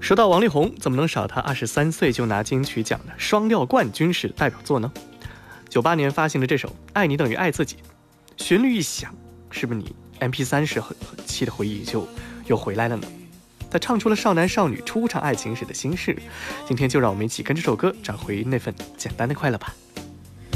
说到王力宏，怎么能少他23岁就拿金曲奖的双料冠军式代表作呢？98年发行的这首《爱你等于爱自己》，旋律一响，是不是你 MP3 时期的回忆就又回来了呢？他唱出了少男少女初尝爱情时的心事。今天就让我们一起跟这首歌找回那份简单的快乐吧。